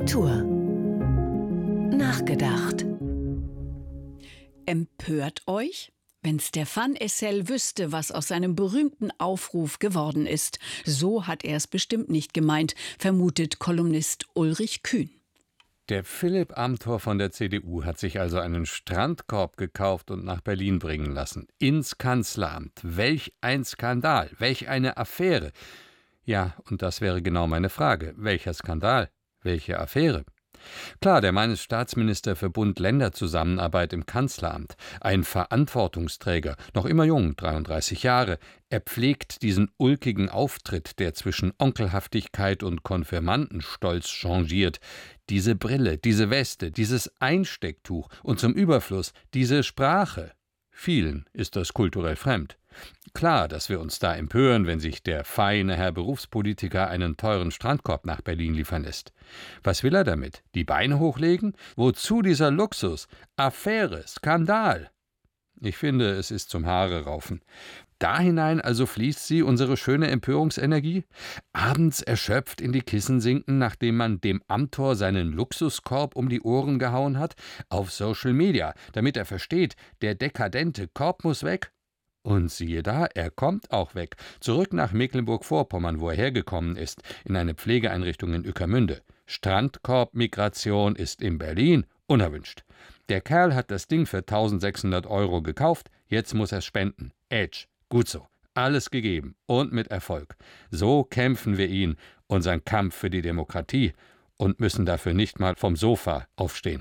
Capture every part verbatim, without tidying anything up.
Kultur nachgedacht. Empört euch? Wenn Stéphane Hessel wüsste, was aus seinem berühmten Aufruf geworden ist. So hat er es bestimmt nicht gemeint, vermutet Kolumnist Ulrich Kühn. Der Philipp Amthor von der C D U hat sich also einen Strandkorb gekauft und nach Berlin bringen lassen. Ins Kanzleramt. Welch ein Skandal, welch eine Affäre. Ja, und das wäre genau meine Frage. Welcher Skandal? Welche Affäre? Klar, der Mann ist Staatsminister für Bund-Länder-Zusammenarbeit im Kanzleramt. Ein Verantwortungsträger, noch immer jung, dreiunddreißig Jahre. Er pflegt diesen ulkigen Auftritt, der zwischen Onkelhaftigkeit und Konfirmandenstolz changiert. Diese Brille, diese Weste, dieses Einstecktuch und zum Überfluss diese Sprache. Vielen ist das kulturell fremd. Klar, dass wir uns da empören, wenn sich der feine Herr Berufspolitiker einen teuren Strandkorb nach Berlin liefern lässt. Was will er damit? Die Beine hochlegen? Wozu dieser Luxus? Affäre, Skandal. Ich finde, es ist zum Haare raufen. Da hinein also fließt sie, unsere schöne Empörungsenergie? Abends erschöpft in die Kissen sinken, nachdem man dem Amthor seinen Luxuskorb um die Ohren gehauen hat? Auf Social Media, damit er versteht, der dekadente Korb muss weg? Und siehe da, er kommt auch weg. Zurück nach Mecklenburg-Vorpommern, wo er hergekommen ist, in eine Pflegeeinrichtung in Ueckermünde. Strandkorb-Migration ist in Berlin unerwünscht. Der Kerl hat das Ding für eintausendsechshundert Euro gekauft, jetzt muss er spenden. Edge. Gut so. Alles gegeben und mit Erfolg. So kämpfen wir ihn, unseren Kampf für die Demokratie, und müssen dafür nicht mal vom Sofa aufstehen.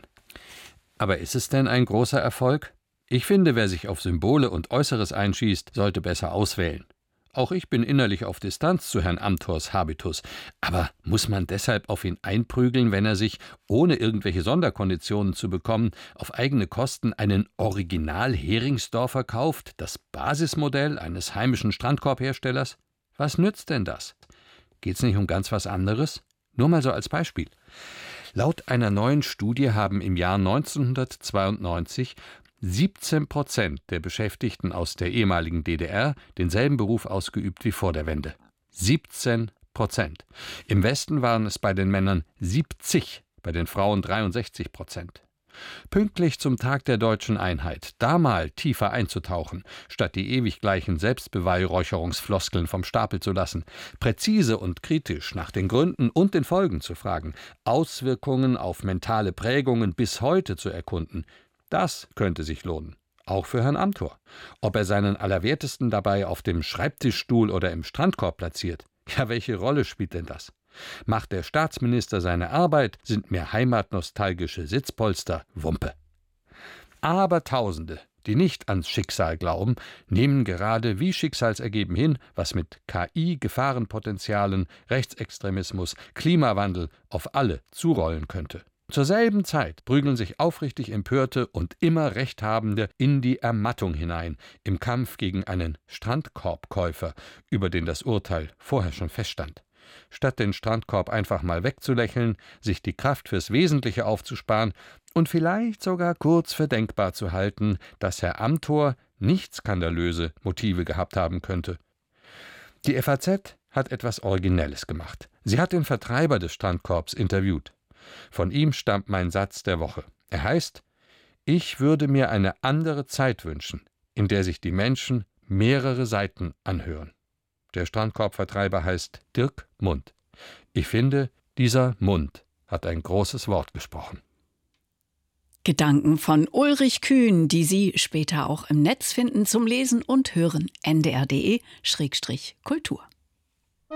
Aber ist es denn ein großer Erfolg? Ich finde, wer sich auf Symbole und Äußeres einschießt, sollte besser auswählen. Auch ich bin innerlich auf Distanz zu Herrn Amthors Habitus. Aber muss man deshalb auf ihn einprügeln, wenn er sich, ohne irgendwelche Sonderkonditionen zu bekommen, auf eigene Kosten einen Original-Heringsdorfer kauft, das Basismodell eines heimischen Strandkorbherstellers? Was nützt denn das? Geht's nicht um ganz was anderes? Nur mal so als Beispiel. Laut einer neuen Studie haben im Jahr neunzehnhundertzweiundneunzig siebzehn Prozent der Beschäftigten aus der ehemaligen D D R denselben Beruf ausgeübt wie vor der Wende. siebzehn Prozent. Im Westen waren es bei den Männern siebzig, bei den Frauen dreiundsechzig Prozent. Pünktlich zum Tag der deutschen Einheit, da mal tiefer einzutauchen, statt die ewig gleichen Selbstbeweihräucherungsfloskeln vom Stapel zu lassen, präzise und kritisch nach den Gründen und den Folgen zu fragen, Auswirkungen auf mentale Prägungen bis heute zu erkunden, das könnte sich lohnen, auch für Herrn Amthor. Ob er seinen Allerwertesten dabei auf dem Schreibtischstuhl oder im Strandkorb platziert, ja, welche Rolle spielt denn das? Macht der Staatsminister seine Arbeit, sind mir heimatnostalgische Sitzpolster Wumpe. Aber Tausende, die nicht ans Schicksal glauben, nehmen gerade wie schicksalsergeben hin, was mit K I-Gefahrenpotenzialen, Rechtsextremismus, Klimawandel auf alle zurollen könnte. Zur selben Zeit prügeln sich aufrichtig Empörte und immer Rechthabende in die Ermattung hinein, im Kampf gegen einen Strandkorbkäufer, über den das Urteil vorher schon feststand. Statt den Strandkorb einfach mal wegzulächeln, sich die Kraft fürs Wesentliche aufzusparen und vielleicht sogar kurz für denkbar zu halten, dass Herr Amthor nicht skandalöse Motive gehabt haben könnte. Die F A Z hat etwas Originelles gemacht. Sie hat den Vertreiber des Strandkorbs interviewt. Von ihm stammt mein Satz der Woche. Er heißt: Ich würde mir eine andere Zeit wünschen, in der sich die Menschen mehrere Seiten anhören. Der Strandkorbvertreiber heißt Dirk Mund. Ich finde, dieser Mund hat ein großes Wort gesprochen. Gedanken von Ulrich Kühn, die Sie später auch im Netz finden zum Lesen und Hören. N D R punkt D E Schrägstrich Kultur.